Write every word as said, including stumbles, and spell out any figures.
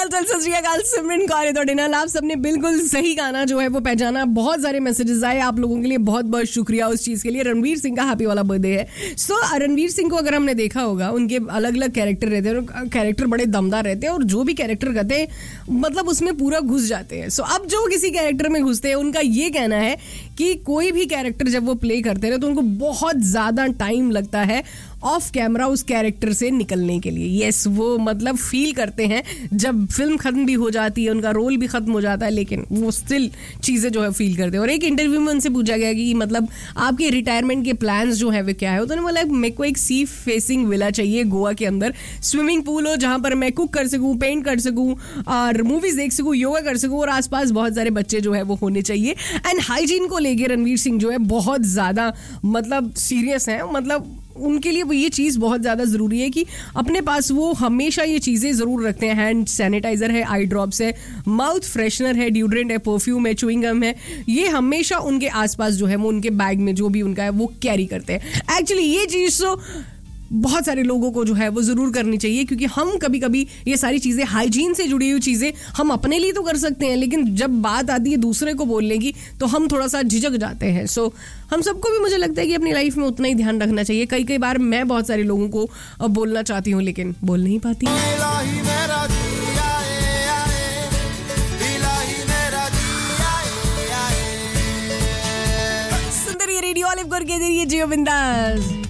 हाल चाल, सत श्री अकाल, सिमरन कौर है ਤੁਹਾਡੇ ਨਾਲ। आप सबने बिल्कुल सही गाना जो है वो पहचाना। बहुत सारे मैसेजेस आए आप लोगों के लिए, बहुत बहुत शुक्रिया उस चीज़ के लिए। रणवीर सिंह का हैप्पी वाला बर्थडे है। सो so, रणवीर सिंह को अगर हमने देखा होगा, उनके अलग अलग कैरेक्टर रहते हैं और कैरेक्टर बड़े दमदार रहते हैं और जो भी कैरेक्टर करते हैं मतलब उसमें पूरा घुस जाते हैं। सो so, अब जो किसी कैरेक्टर में घुसते हैं उनका ये कहना है कि कोई भी कैरेक्टर जब वो प्ले करते हैं तो उनको बहुत ज़्यादा टाइम लगता है ऑफ कैमरा उस कैरेक्टर से निकलने के लिए। यस, वो मतलब फील करते हैं जब फिल्म खत्म भी हो जाती है, उनका रोल भी खत्म हो जाता है, लेकिन वो स्टिल चीज़ें जो है फील करते हैं। और एक इंटरव्यू में उनसे पूछा गया कि मतलब आपके रिटायरमेंट के प्लान्स जो है वो क्या है, तो उन्होंने बोला मेरे को एक सी फेसिंग विला चाहिए गोवा के अंदर, स्विमिंग पूल हो जहाँ पर मैं कुक कर सकूँ, पेंट कर सकूँ और मूवीज देख सकूँ, योगा कर सकूँ और आसपास बहुत सारे बच्चे जो है वो होने चाहिए। एंड हाइजीन को लेके रणवीर सिंह जो है बहुत ज़्यादा मतलब सीरियस हैं। मतलब उनके लिए वो ये चीज़ बहुत ज़्यादा ज़रूरी है कि अपने पास वो हमेशा ये चीज़ें ज़रूर रखते हैं। हैंड सैनिटाइज़र है, आई ड्रॉप्स है, माउथ फ्रेशनर है, डिओड्रेंट है, परफ्यूम है, च्युइंग गम है, ये हमेशा उनके आसपास जो है वो उनके बैग में जो भी उनका है वो कैरी करते हैं। एक्चुअली ये चीज़ तो बहुत सारे लोगों को जो है वो ज़रूर करनी चाहिए, क्योंकि हम कभी कभी ये सारी चीज़ें, हाइजीन से जुड़ी हुई चीज़ें हम अपने लिए तो कर सकते हैं, लेकिन जब बात आती है दूसरे को बोलने की तो हम थोड़ा सा झिझक जाते हैं। सो हम सबको भी मुझे लगता है कि अपनी लाइफ में उतना ही ध्यान रखना चाहिए। कई कई बार मैं बहुत सारे लोगों को बोलना चाहती हूँ लेकिन बोल नहीं पाती। सुंदर ये रेडियो ऑलिव करके जियो बिंदास।